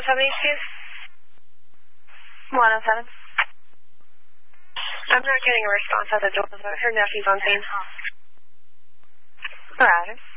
excuse? 107. I'm not getting a response at the door, but her nephew's on scene. Roger.